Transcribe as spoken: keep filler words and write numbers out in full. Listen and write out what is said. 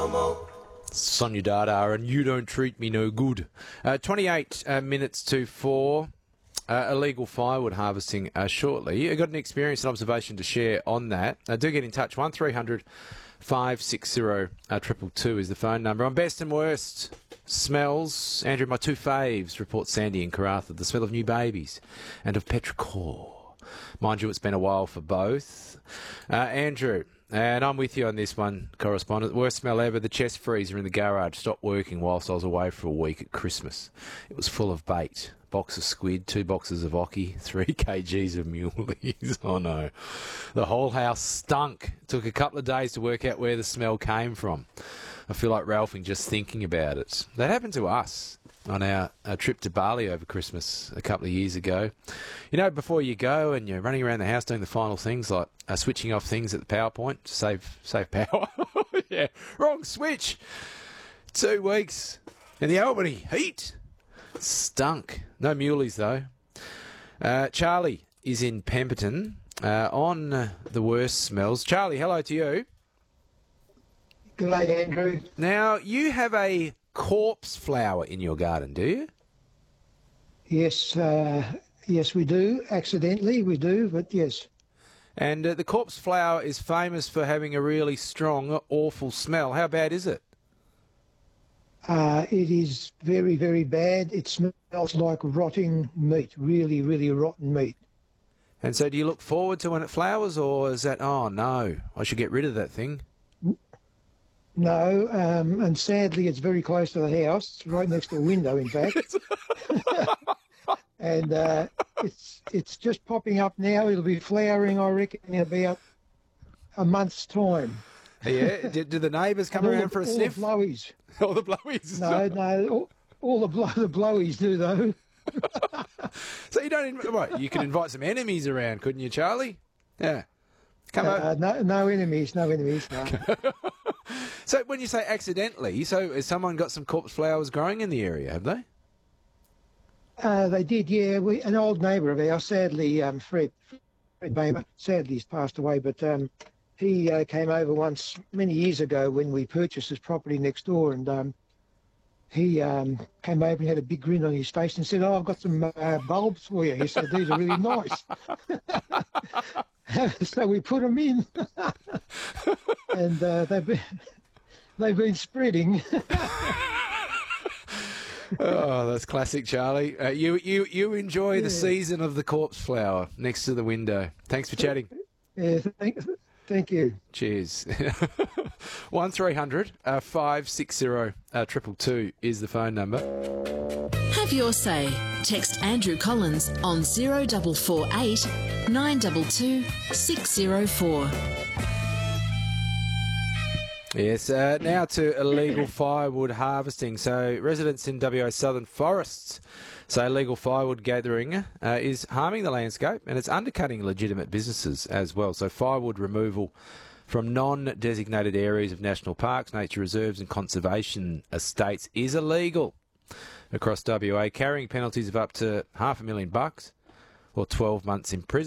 Sonia Dada and You Don't Treat Me No Good. Uh, twenty-eight uh, minutes to four. Uh, illegal firewood harvesting uh, shortly. I've got an experience and observation to share on that. Uh, do get in touch. one three hundred five six zero two two is the phone number. On best and worst smells, Andrew, my two faves, report Sandy in Karratha. The smell of new babies and of petrichor. Mind you, it's been a while for both. Uh, Andrew, and I'm with you on this one, correspondent. Worst smell ever, the chest freezer in the garage stopped working whilst I was away for a week at Christmas. It was full of bait. Box of squid, two boxes of ocky, three kgs of muleys. Oh no. The whole house stunk. It took a couple of days to work out where the smell came from. I feel like ralphing just thinking about it. That happened to us on our, our trip to Bali over Christmas a couple of years ago. You know, before you go and you're running around the house doing the final things like uh, switching off things at the power point to save, save power. Yeah, wrong switch. Two weeks in the Albany heat. Stunk. No muleys, though. Uh, Charlie is in Pemberton uh, on uh, the worst smells. Charlie, hello to you. G'day, Andrew. Now, you have a corpse flower in your garden, do you? Yes, uh, yes, we do. Accidentally, we do, but yes. And uh, the corpse flower is famous for having a really strong, awful smell. How bad is it? Uh, it is very, very bad. It smells like rotting meat, really, really rotten meat. And so do you look forward to when it flowers, or is that, oh, no, I should get rid of that thing? No, um, and sadly it's very close to the house, right next to the window, in fact. and uh, it's it's just popping up now. It'll be flowering, I reckon, in about a month's time. Yeah, do, do the neighbours come around the, for a all sniff? The blowies. All the blowies? No, no, all, all the, blow, the blowies do, though. So you don't... Inv- what, you can invite some enemies around, couldn't you, Charlie? Yeah. Come uh, over. No, no enemies, no enemies, no. So when you say accidentally, so has someone got some corpse flowers growing in the area, have they? Uh, they did, yeah. We, an old neighbour of ours, sadly, um, Fred, Fred Bamer, sadly he's passed away, but um, he uh, came over once many years ago when we purchased his property next door, and um, he um, came over and had a big grin on his face and said, "Oh, I've got some uh, bulbs for you." He said, "These are really nice." So we put them in, and uh, they've been, they've been spreading. Oh, that's classic, Charlie. Uh, you, you, you enjoy Yeah. the season of the corpse flower next to the window. Thanks for chatting. Yeah, thank, thank you. Cheers. One three hundred uh, five six zero uh, triple two is the phone number. Have your say. Text Andrew Collins on zero four four eight nine two two six zero four. Yes, uh, now to illegal firewood harvesting. So residents in W A southern forests say illegal firewood gathering uh, is harming the landscape and it's undercutting legitimate businesses as well. So firewood removal from non-designated areas of national parks, nature reserves and conservation estates is illegal across W A, carrying penalties of up to half a million bucks or twelve months in prison.